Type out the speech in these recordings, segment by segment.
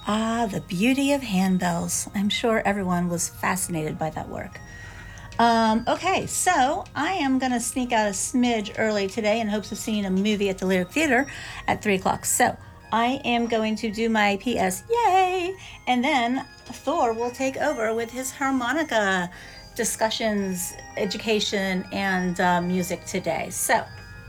Ah, the beauty of handbells. I'm sure everyone was fascinated by that work. Okay, so I am going to sneak out a smidge early today in hopes of seeing a movie at the Lyric Theater at 3 o'clock. So I am going to do my PS, yay! And then Thor will take over with his harmonica discussions, education, and music today. So,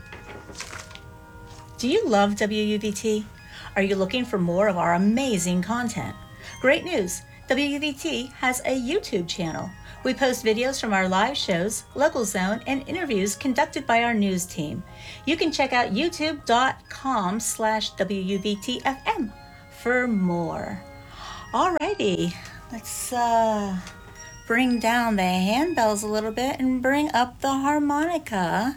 do you love WUVT? Are you looking for more of our amazing content? Great news! WUVT has a YouTube channel. We post videos from our live shows, local zone, and interviews conducted by our news team. You can check out youtube.com/WUVTFM for more. Alrighty, let's bring down the handbells a little bit and bring up the harmonica.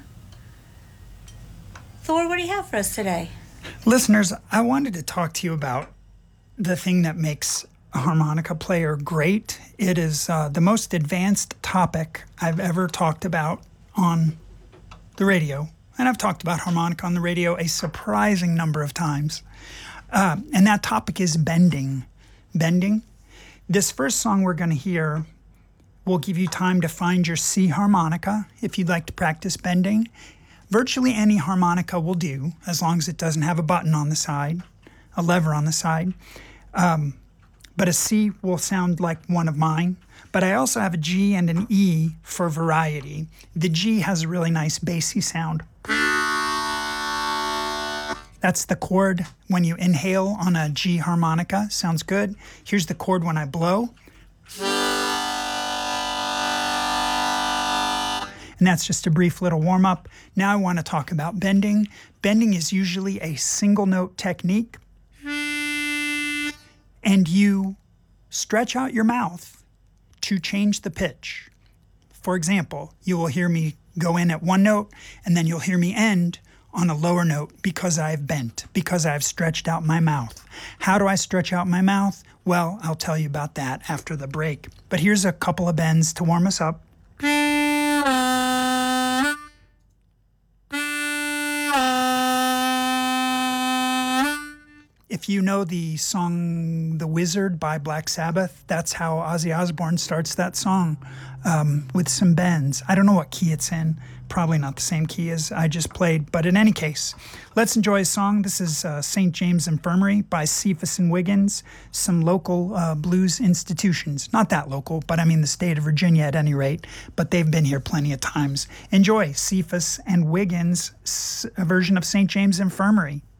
Thor, what do you have for us today? Listeners, I wanted to talk to you about the thing that makes a harmonica player great. It is the most advanced topic I've ever talked about on the radio. And I've talked about harmonica on the radio a surprising number of times. And that topic is bending. Bending. This first song we're going to hear will give you time to find your C harmonica if you'd like to practice bending. Virtually any harmonica will do, as long as it doesn't have a button on the side, a lever on the side. But a C will sound like one of mine. But I also have a G and an E for variety. The G has a really nice bassy sound. That's the chord when you inhale on a G harmonica. Sounds good. Here's the chord when I blow. And that's just a brief little warm-up. Now I want to talk about bending. Bending is usually a single note technique. And you stretch out your mouth to change the pitch. For example, you will hear me go in at one note, and then you'll hear me end on a lower note because I've bent, because I've stretched out my mouth. How do I stretch out my mouth? Well, I'll tell you about that after the break. But here's a couple of bends to warm us up. If you know the song The Wizard by Black Sabbath, that's how Ozzy Osbourne starts that song, with some bends. I don't know what key it's in. Probably not the same key as I just played, but in any case, let's enjoy a song. This is St. James Infirmary by Cephas and Wiggins, some local blues institutions. Not that local, but I mean the state of Virginia at any rate, but they've been here plenty of times. Enjoy Cephas and Wiggins' version of St. James Infirmary.